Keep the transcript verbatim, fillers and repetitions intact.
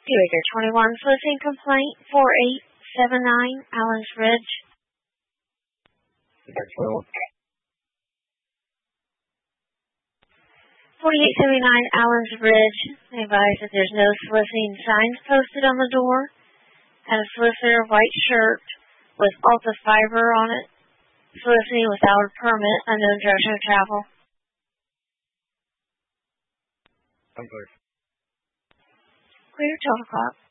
Acre twenty-one, soliciting complaint four eight seven nine, Allen's Ridge. forty-eight seventy-nine, Allen's Ridge. They advise that there's no soliciting signs posted on the door. Had a solicitor, white shirt with Alta Fiber on it. Soliciting without a permit, unknown direction of travel. I'm clear. Clear, twelve o'clock.